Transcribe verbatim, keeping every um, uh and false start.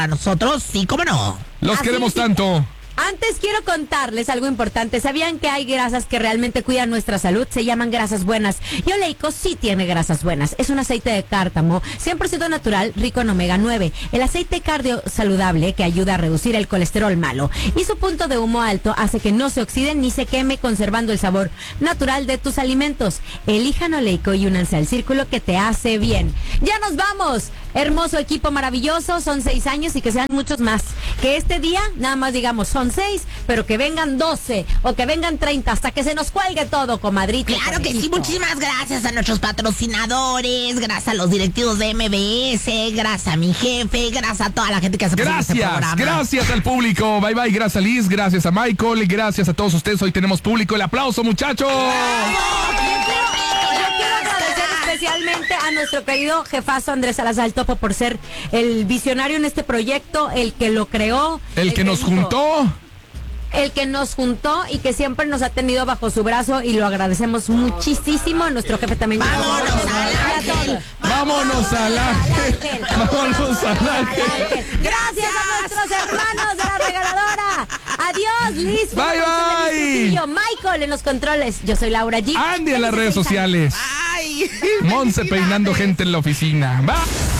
A nosotros, sí, cómo no. Los Así queremos es. tanto. Antes quiero contarles algo importante. ¿Sabían que hay grasas que realmente cuidan nuestra salud? Se llaman grasas buenas. Y Oleico sí tiene grasas buenas. Es un aceite de cártamo cien por ciento natural, rico en omega nueve. El aceite cardio saludable que ayuda a reducir el colesterol malo. Y su punto de humo alto hace que no se oxide ni se queme, conservando el sabor natural de tus alimentos. Elijan Oleico y únanse al círculo que te hace bien. ¡Ya nos vamos! Hermoso equipo maravilloso, son seis años y que sean muchos más. Que este día nada más digamos son seis, pero que vengan doce o que vengan treinta hasta que se nos cuelgue todo, comadrito. Claro que sí, muchísimas gracias a nuestros patrocinadores, gracias a los directivos de M B S, gracias a mi jefe, gracias a toda la gente que hace posible este Gracias, programa. gracias al público. Bye bye, gracias a Liz, gracias a Michael, gracias a todos ustedes. Hoy tenemos público. El aplauso, muchachos. Especialmente a nuestro querido jefazo Andrés Salazar Topo por ser el visionario en este proyecto, el que lo creó. El que nos dijo, juntó. El que nos juntó y que siempre nos ha tenido bajo su brazo y lo agradecemos muchísimo. Nuestro jefe también. ¡Vámonos al ángel! Vámonos al ángel. Vámonos al ángel. Gracias a nuestros hermanos de la regaladora. Adiós, Liz. Bye, bye. Michael en los controles. Yo soy Laura G. Andy en las redes sociales. ¡Ay! Monse peinando gente en la oficina. Bye.